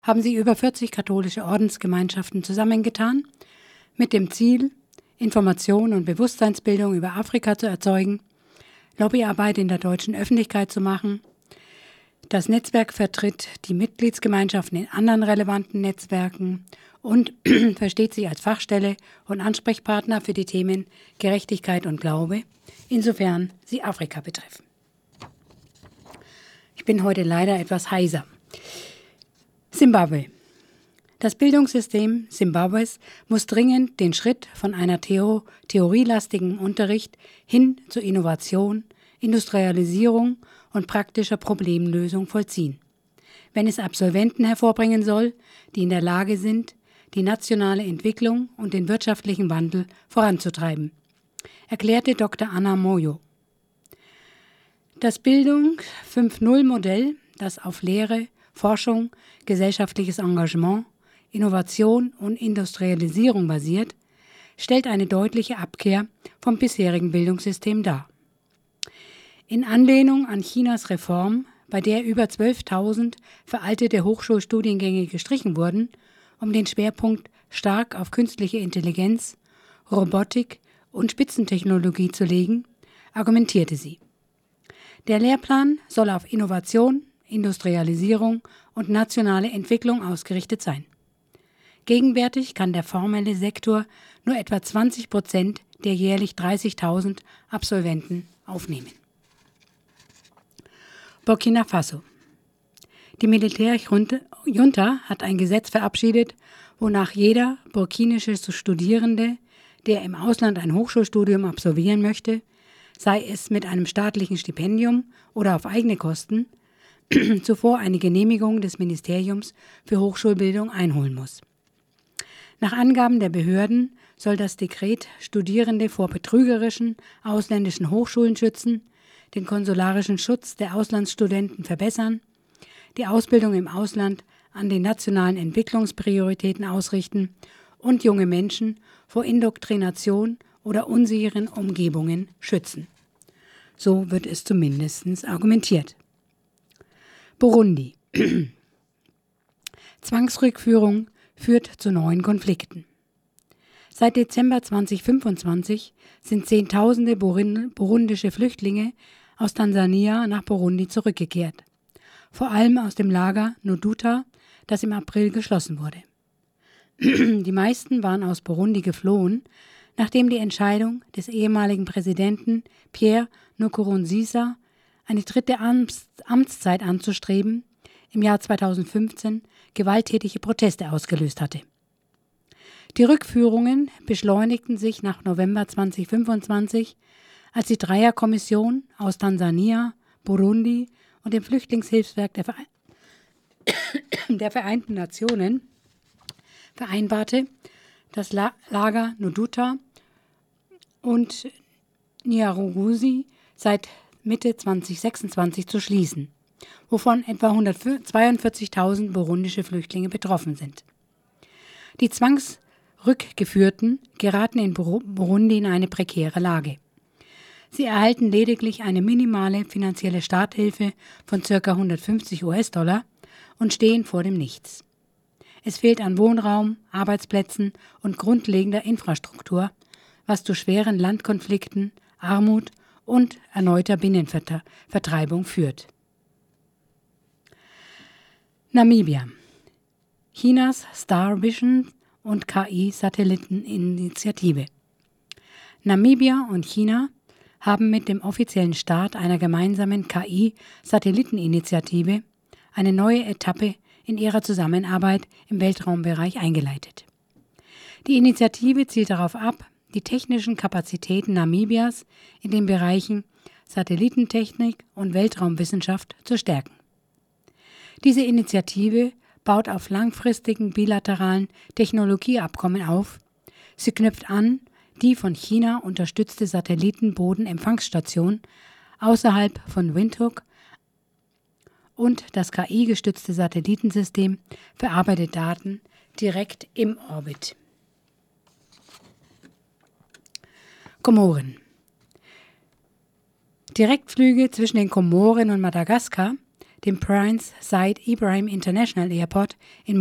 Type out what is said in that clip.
haben sich über 40 katholische Ordensgemeinschaften zusammengetan, mit dem Ziel, Information und Bewusstseinsbildung über Afrika zu erzeugen, Lobbyarbeit in der deutschen Öffentlichkeit zu machen. Das Netzwerk vertritt die Mitgliedsgemeinschaften in anderen relevanten Netzwerken und versteht sich als Fachstelle und Ansprechpartner für die Themen Gerechtigkeit und Glaube, insofern sie Afrika betreffen. Ich bin heute leider etwas heiser. Simbabwe. Das Bildungssystem Simbabwes muss dringend den Schritt von einer theorielastigen Unterricht hin zu Innovation, Industrialisierung und praktischer Problemlösung vollziehen, wenn es Absolventen hervorbringen soll, die in der Lage sind, die nationale Entwicklung und den wirtschaftlichen Wandel voranzutreiben, erklärte Dr. Anna Moyo. Das Bildung 5.0-Modell, das auf Lehre, Forschung, gesellschaftliches Engagement, Innovation und Industrialisierung basiert, stellt eine deutliche Abkehr vom bisherigen Bildungssystem dar. In Anlehnung an Chinas Reform, bei der über 12.000 veraltete Hochschulstudiengänge gestrichen wurden, um den Schwerpunkt stark auf künstliche Intelligenz, Robotik und Spitzentechnologie zu legen, argumentierte sie. Der Lehrplan soll auf Innovation, Industrialisierung und nationale Entwicklung ausgerichtet sein. Gegenwärtig kann der formelle Sektor nur etwa 20% der jährlich 30.000 Absolventen aufnehmen. Burkina Faso. Die Militärjunta hat ein Gesetz verabschiedet, wonach jeder burkinische Studierende, der im Ausland ein Hochschulstudium absolvieren möchte, sei es mit einem staatlichen Stipendium oder auf eigene Kosten, zuvor eine Genehmigung des Ministeriums für Hochschulbildung einholen muss. Nach Angaben der Behörden soll das Dekret Studierende vor betrügerischen ausländischen Hochschulen schützen, den konsularischen Schutz der Auslandsstudenten verbessern, die Ausbildung im Ausland an den nationalen Entwicklungsprioritäten ausrichten und junge Menschen vor Indoktrination oder unsicheren Umgebungen schützen. So wird es zumindest argumentiert. Burundi. Zwangsrückführung führt zu neuen Konflikten. Seit Dezember 2025 sind Zehntausende burundische Flüchtlinge aus Tansania nach Burundi zurückgekehrt, vor allem aus dem Lager Nduta, das im April geschlossen wurde. Die meisten waren aus Burundi geflohen, nachdem die Entscheidung des ehemaligen Präsidenten Pierre Nkurunziza, eine dritte Amtszeit anzustreben, im Jahr 2015 gewalttätige Proteste ausgelöst hatte. Die Rückführungen beschleunigten sich nach November 2025, als die Dreierkommission aus Tansania, Burundi und dem Flüchtlingshilfswerk der Vereinten Nationen vereinbarte, das Lager Nduta und Nyaruguzi seit Mitte 2026 zu schließen, wovon etwa 142.000 burundische Flüchtlinge betroffen sind. Die Zwangsrückgeführten geraten in Burundi in eine prekäre Lage. Sie erhalten lediglich eine minimale finanzielle Starthilfe von ca. 150 US-Dollar und stehen vor dem Nichts. Es fehlt an Wohnraum, Arbeitsplätzen und grundlegender Infrastruktur, was zu schweren Landkonflikten, Armut und erneuter Binnenvertreibung führt. Namibia. Chinas Star Vision und KI-Satelliteninitiative. Namibia und China haben mit dem offiziellen Start einer gemeinsamen KI-Satelliteninitiative eine neue Etappe in ihrer Zusammenarbeit im Weltraumbereich eingeleitet. Die Initiative zielt darauf ab, die technischen Kapazitäten Namibias in den Bereichen Satellitentechnik und Weltraumwissenschaft zu stärken. Diese Initiative baut auf langfristigen bilateralen Technologieabkommen auf. Sie knüpft an die von China unterstützte Satellitenbodenempfangsstation außerhalb von Windhoek und das KI-gestützte Satellitensystem verarbeitet Daten direkt im Orbit. Komoren. Direktflüge zwischen den Komoren und Madagaskar, dem Prince Said Ibrahim International Airport in